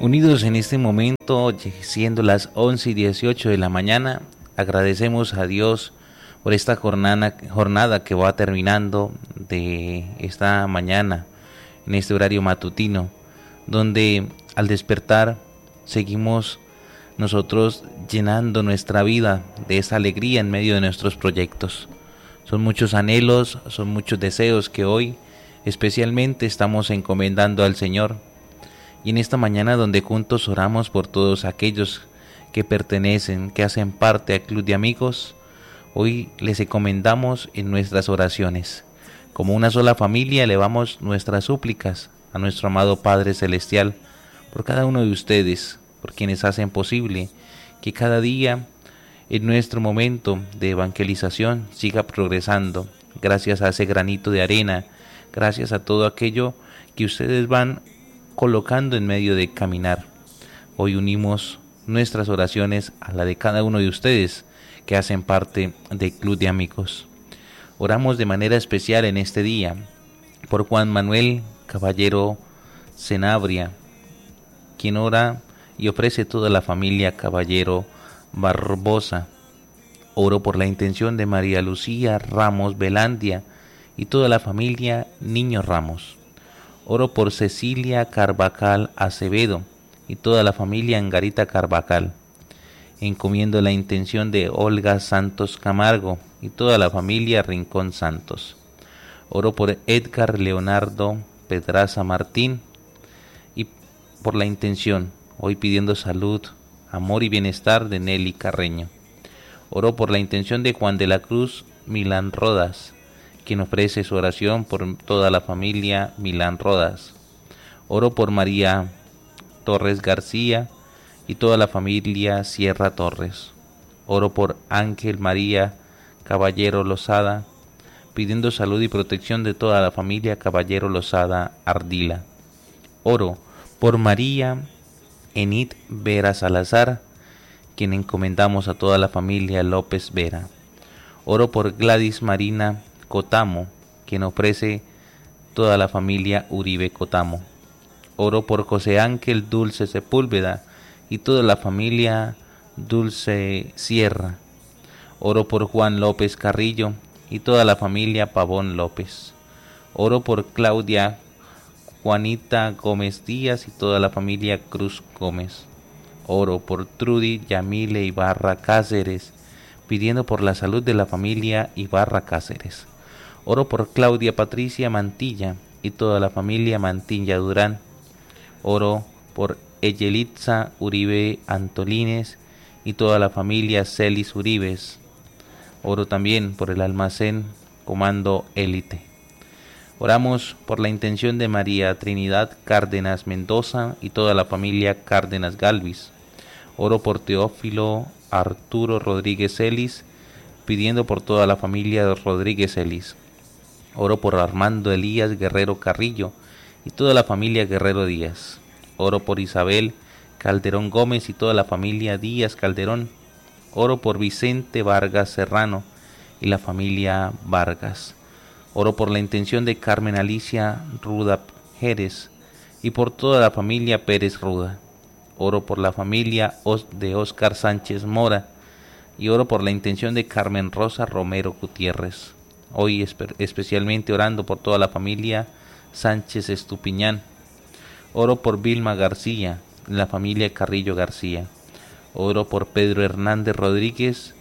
Unidos en este momento, siendo las 11:18 de la mañana, agradecemos a Dios por esta jornada que va terminando de esta mañana, en este horario matutino, donde al despertar seguimos nosotros llenando nuestra vida de esa alegría en medio de nuestros proyectos. Son muchos anhelos, son muchos deseos que hoy especialmente estamos encomendando al Señor. Y en esta mañana donde juntos oramos por todos aquellos que pertenecen, que hacen parte al Club de Amigos, hoy les encomendamos en nuestras oraciones. Como una sola familia elevamos nuestras súplicas a nuestro amado Padre Celestial por cada uno de ustedes, por quienes hacen posible que cada día en nuestro momento de evangelización siga progresando, gracias a ese granito de arena, gracias a todo aquello que ustedes van colocando en medio de caminar. Hoy unimos nuestras oraciones a la de cada uno de ustedes que hacen parte del Club de Amigos. Oramos de manera especial en este día por Juan Manuel Caballero Cenabria, quien ora y ofrece toda la familia Caballero Barbosa. Oro por la intención de María Lucía Ramos Velandia y toda la familia Niño Ramos. Oro por Cecilia Carvajal Acevedo y toda la familia Angarita Carvajal. Encomiendo la intención de Olga Santos Camargo y toda la familia Rincón Santos. Oro por Edgar Leonardo Pedraza Martín y por la intención, hoy pidiendo salud, amor y bienestar de Nelly Carreño. Oro por la intención de Juan de la Cruz Milán Rodas, quien ofrece su oración por toda la familia Milán Rodas. Oro por María Torres García y toda la familia Sierra Torres. Oro por Ángel María Caballero Lozada, pidiendo salud y protección de toda la familia Caballero Lozada Ardila. Oro por María Enid Vera Salazar, quien encomendamos a toda la familia López Vera. Oro por Gladys Marina Cotamo, quien ofrece toda la familia Uribe Cotamo. Oro por José Ángel Dulce Sepúlveda y toda la familia Dulce Sierra. Oro por Juan López Carrillo y toda la familia Pavón López. Oro por Claudia Juanita Gómez Díaz y toda la familia Cruz Gómez. Oro por Trudy Yamile Ibarra Cáceres, pidiendo por la salud de la familia Ibarra Cáceres. Oro por Claudia Patricia Mantilla y toda la familia Mantilla Durán. Oro por Eyelitza Uribe Antolines y toda la familia Celis Uribes. Oro también por el almacén Comando Élite. Oramos por la intención de María Trinidad Cárdenas Mendoza y toda la familia Cárdenas Galvis. Oro por Teófilo Arturo Rodríguez Celis, pidiendo por toda la familia Rodríguez Celis. Oro por Armando Elías Guerrero Carrillo y toda la familia Guerrero Díaz. Oro por Isabel Calderón Gómez y toda la familia Díaz Calderón. Oro por Vicente Vargas Serrano y la familia Vargas. Oro por la intención de Carmen Alicia Ruda Jerez y por toda la familia Pérez Ruda. Oro por la familia de Óscar Sánchez Mora y oro por la intención de Carmen Rosa Romero Gutiérrez. Hoy especialmente orando por toda la familia Sánchez Estupiñán. Oro por Vilma García, la familia Carrillo García. Oro por Pedro Hernández Rodríguez,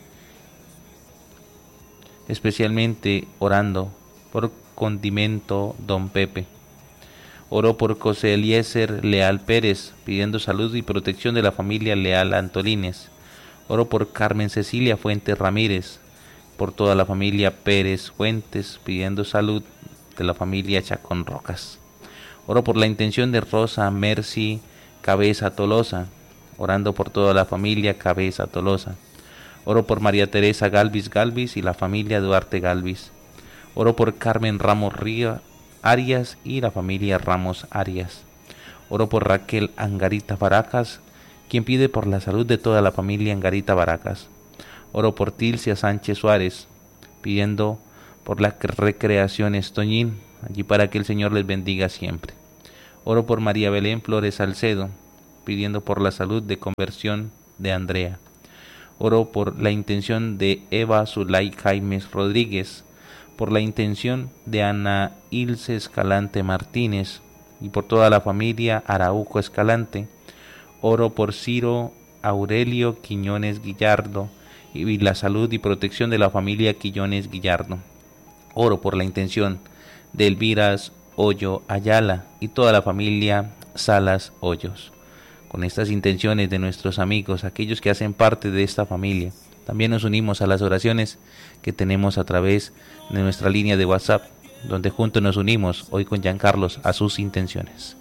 especialmente orando por Condimento Don Pepe. Oro por José Eliezer Leal Pérez, pidiendo salud y protección de la familia Leal Antolines. Oro por Carmen Cecilia Fuentes Ramírez, por toda la familia Pérez Fuentes, pidiendo salud de la familia Chacón Rocas. Oro por la intención de Rosa Mercy Cabeza Tolosa, orando por toda la familia Cabeza Tolosa. Oro por María Teresa Galvis Galvis y la familia Duarte Galvis. Oro por Carmen Ramos Río Arias y la familia Ramos Arias. Oro por Raquel Angarita Baracas, quien pide por la salud de toda la familia Angarita Baracas. Oro por Tilcia Sánchez Suárez, pidiendo por la recreación Estoñín, allí para que el Señor les bendiga siempre. Oro por María Belén Flores Salcedo, pidiendo por la salud de conversión de Andrea. Oro por la intención de Eva Zulay Jaimes Rodríguez, por la intención de Ana Ilse Escalante Martínez y por toda la familia Araujo Escalante. Oro por Ciro Aurelio Quiñones Guillardo y la salud y protección de la familia Quiñones Guillardo. Oro por la intención de Elviras Hoyo Ayala y toda la familia Salas Hoyos. Con estas intenciones de nuestros amigos, aquellos que hacen parte de esta familia, también nos unimos a las oraciones que tenemos a través de nuestra línea de WhatsApp, donde juntos nos unimos hoy con Giancarlos a sus intenciones.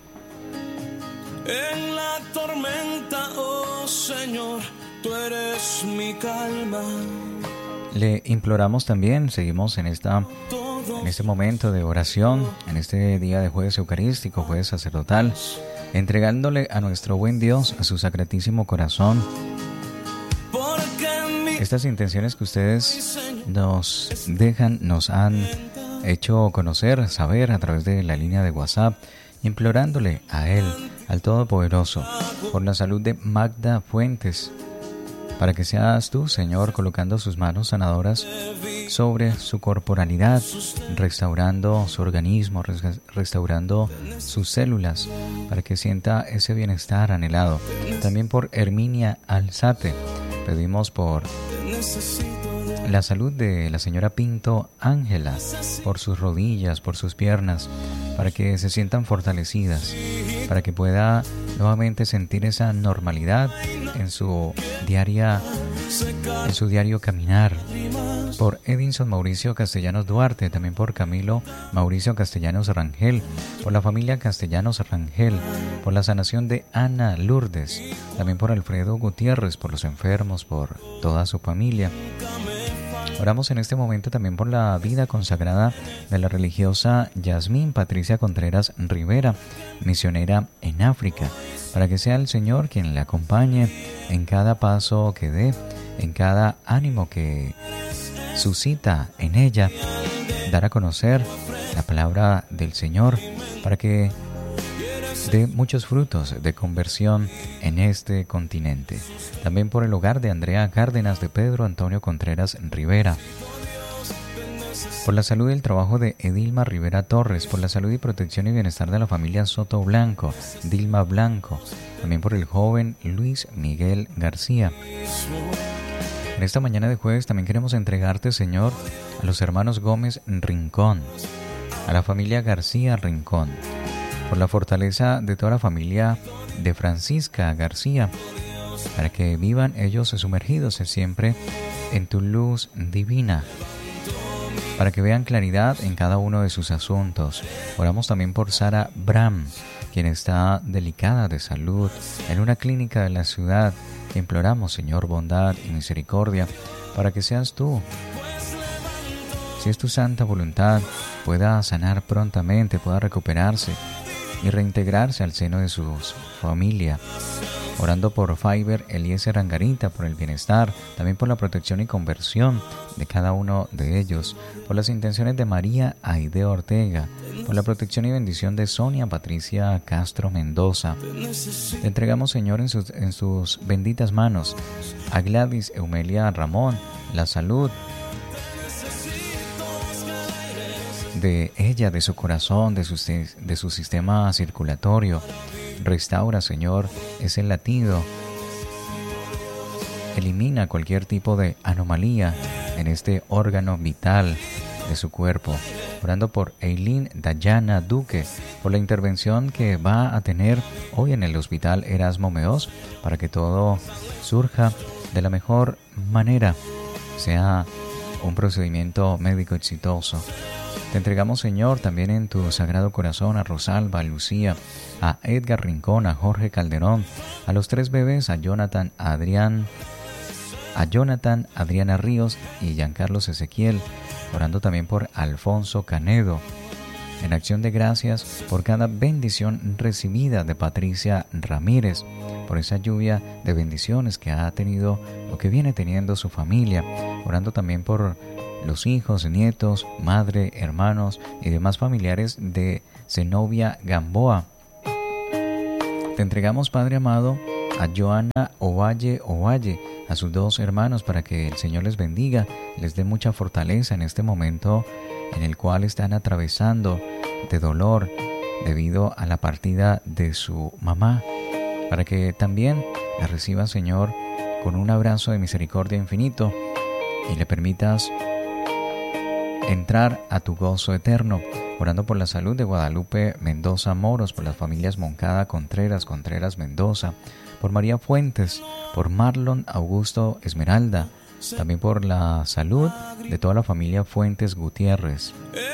En la tormenta, oh Señor, tú eres mi calma. Le imploramos también, seguimos en este momento de oración, en este día de jueves eucarístico, jueves sacerdotal, entregándole a nuestro buen Dios, a su sacratísimo corazón, estas intenciones que ustedes nos dejan, nos han hecho conocer, saber a través de la línea de WhatsApp, implorándole a Él, al Todopoderoso, por la salud de Magda Fuentes, para que seas tú, Señor, colocando sus manos sanadoras sobre su corporalidad, restaurando su organismo, restaurando sus células, para que sienta ese bienestar anhelado. También por Herminia Alzate, pedimos por la salud de la señora Pinto Ángela, por sus rodillas, por sus piernas, para que se sientan fortalecidas, para que pueda nuevamente sentir esa normalidad en su diario caminar. Por Edinson Mauricio Castellanos Duarte, también por Camilo Mauricio Castellanos Rangel, por la familia Castellanos Rangel, por la sanación de Ana Lourdes, también por Alfredo Gutiérrez, por los enfermos, por toda su familia. Oramos en este momento también por la vida consagrada de la religiosa Yasmín Patricia Contreras Rivera, misionera en África, para que sea el Señor quien le acompañe en cada paso que dé, en cada ánimo que suscita en ella, dar a conocer la palabra del Señor, para que dé muchos frutos de conversión en este continente. También por el hogar de Andrea Cárdenas, de Pedro Antonio Contreras Rivera, por la salud y el trabajo de Edilma Rivera Torres, por la salud y protección y bienestar de la familia Soto Blanco, Dilma Blanco, también por el joven Luis Miguel García. En esta mañana de jueves también queremos entregarte, Señor, a los hermanos Gómez Rincón, a la familia García Rincón, por la fortaleza de toda la familia de Francisca García, para que vivan ellos sumergidos siempre en tu luz divina, para que vean claridad en cada uno de sus asuntos. Oramos también por Sara Bram, quien está delicada de salud en una clínica de la ciudad. Te imploramos, Señor, bondad y misericordia, para que seas tú, si es tu santa voluntad, pueda sanar prontamente, pueda recuperarse y reintegrarse al seno de su familia. Orando por Fiber Eliezer Angarita, por el bienestar, también por la protección y conversión de cada uno de ellos, por las intenciones de María Aide Ortega, por la protección y bendición de Sonia Patricia Castro Mendoza. Te entregamos, Señor, en sus benditas manos a Gladys Eumelia Ramón, la salud de ella, de su corazón, de su sistema circulatorio. Restaura, Señor, ese latido. Elimina cualquier tipo de anomalía en este órgano vital de su cuerpo. Orando por Eileen Dayana Duque, por la intervención que va a tener hoy en el Hospital Erasmo Meós, para que todo surja de la mejor manera, sea un procedimiento médico exitoso. Te entregamos, Señor, también en tu Sagrado Corazón a Rosalba, a Lucía, a Edgar Rincón, a Jorge Calderón, a los 3 bebés, a Jonathan, Adriana Ríos y Giancarlos Ezequiel, orando también por Alfonso Canedo, en acción de gracias por cada bendición recibida de Patricia Ramírez, por esa lluvia de bendiciones que ha tenido o que viene teniendo su familia, orando también por los hijos, nietos, madre, hermanos y demás familiares de Zenobia Gamboa, Te entregamos, Padre amado, a Joana Ovalle, a sus dos hermanos, para que el Señor les bendiga, les dé mucha fortaleza en este momento en el cual están atravesando de dolor debido a la partida de su mamá, para que también la reciba, Señor, con un abrazo de misericordia infinito y le permitas entrar a tu gozo eterno, orando por la salud de Guadalupe Mendoza Moros, por las familias Moncada Contreras Mendoza, por María Fuentes, por Marlon Augusto Esmeralda, también por la salud de toda la familia Fuentes Gutiérrez.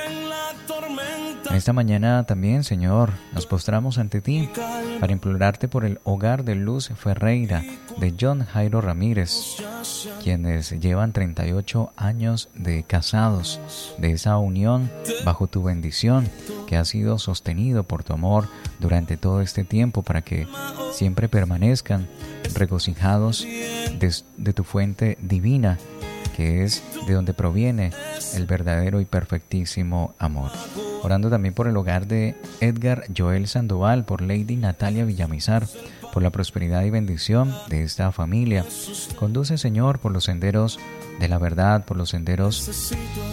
En esta mañana también, Señor, nos postramos ante ti para implorarte por el hogar de Luz Ferreira, de John Jairo Ramírez, quienes llevan 38 años de casados, de esa unión bajo tu bendición que ha sido sostenido por tu amor durante todo este tiempo, para que siempre permanezcan regocijados de tu fuente divina, que es de donde proviene el verdadero y perfectísimo amor. Orando también por el hogar de Edgar Joel Sandoval, por Lady Natalia Villamizar, por la prosperidad y bendición de esta familia. Conduce, Señor, por los senderos de la verdad, por los senderos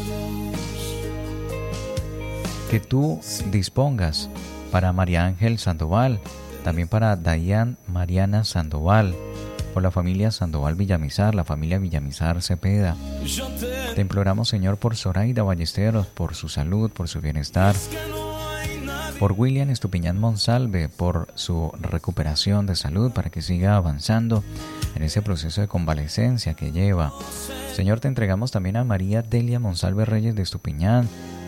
que tú dispongas para María Ángel Sandoval, también para Dayan Mariana Sandoval, por la familia Sandoval Villamizar, la familia Villamizar Cepeda. Te imploramos, Señor, por Zoraida Ballesteros, por su salud, por su bienestar, por William Estupiñán Monsalve, por su recuperación de salud, para que siga avanzando en ese proceso de convalecencia que lleva. Señor, te entregamos también a María Delia Monsalve Reyes de Estupiñán,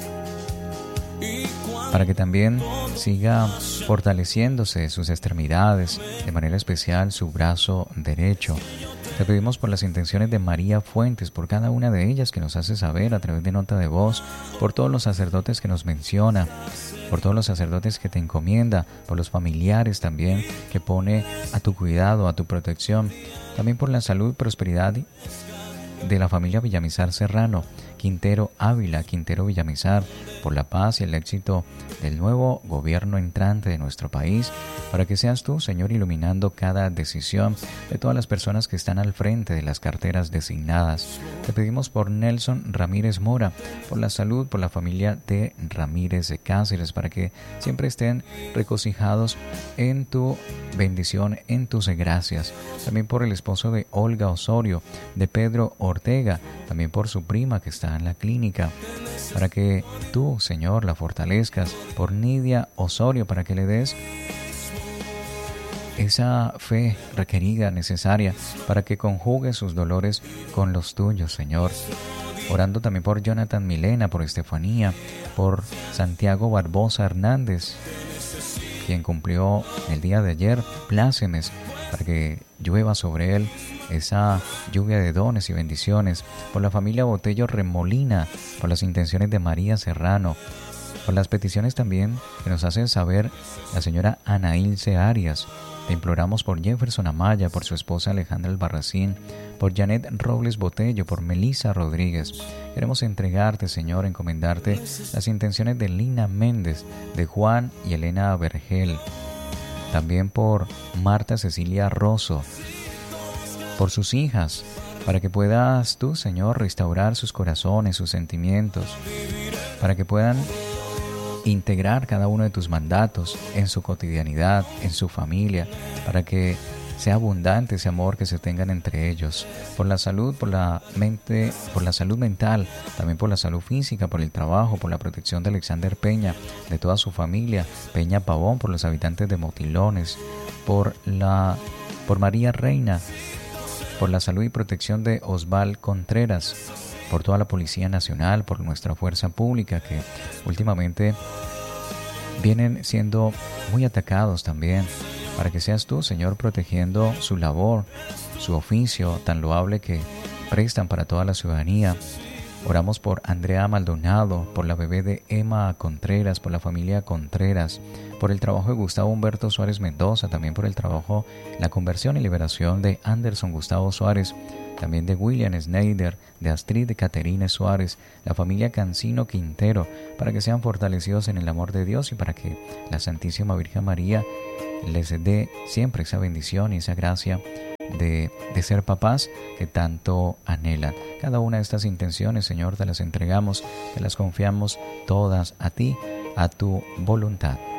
para que también siga fortaleciéndose sus extremidades, de manera especial su brazo derecho. Te pedimos por las intenciones de María Fuentes, por cada una de ellas que nos hace saber a través de nota de voz, por todos los sacerdotes que nos menciona, por todos los sacerdotes que te encomienda, por los familiares también que pone a tu cuidado, a tu protección, también por la salud y prosperidad de la familia Villamizar Serrano, Quintero Ávila, Quintero Villamizar, por la paz y el éxito del nuevo gobierno entrante de nuestro país, para que seas tú, Señor, iluminando cada decisión de todas las personas que están al frente de las carteras designadas. Te pedimos por Nelson Ramírez Mora, por la salud, por la familia de Ramírez de Cáceres, para que siempre estén regocijados en tu bendición, en tus gracias. También por el esposo de Olga Osorio, de Pedro Ortega, también por su prima que está en la clínica, para que tú, Señor, la fortalezcas, por Nidia Osorio, para que le des esa fe requerida, necesaria, para que conjugue sus dolores con los tuyos, Señor. Orando también por Jonathan Milena, por Estefanía, por Santiago Barbosa Hernández, quien cumplió el día de ayer plácemes, para que llueva sobre él esa lluvia de dones y bendiciones, por la familia Botello Remolina, por las intenciones de María Serrano, por las peticiones también que nos hacen saber la señora Ana Ilse Arias. Te imploramos por Jefferson Amaya, por su esposa Alejandra Albarracín, por Janet Robles Botello, por Melissa Rodríguez. Queremos entregarte, Señor, encomendarte las intenciones de Lina Méndez, de Juan y Elena Vergel, también por Marta Cecilia Rosso, por sus hijas, para que puedas tú, Señor, restaurar sus corazones, sus sentimientos, para que puedan integrar cada uno de tus mandatos en su cotidianidad, en su familia, para que sea abundante ese amor que se tengan entre ellos, por la salud, por la mente, por la salud mental, también por la salud física, por el trabajo, por la protección de Alexander Peña, de toda su familia, Peña Pavón, por los habitantes de Motilones, por María Reina, por la salud y protección de Osval Contreras, por toda la Policía Nacional, por nuestra fuerza pública, que últimamente vienen siendo muy atacados también, para que seas tú, Señor, protegiendo su labor, su oficio tan loable que prestan para toda la ciudadanía. Oramos por Andrea Maldonado, por la bebé de Emma Contreras, por la familia Contreras, por el trabajo de Gustavo Humberto Suárez Mendoza, también por el trabajo, la conversión y liberación de Anderson Gustavo Suárez, también de William Schneider, de Astrid de Caterine Suárez, la familia Cancino Quintero, para que sean fortalecidos en el amor de Dios y para que la Santísima Virgen María les dé siempre esa bendición y esa gracia de ser papás que tanto anhelan. Cada una de estas intenciones, Señor, te las entregamos, te las confiamos todas a ti, a tu voluntad.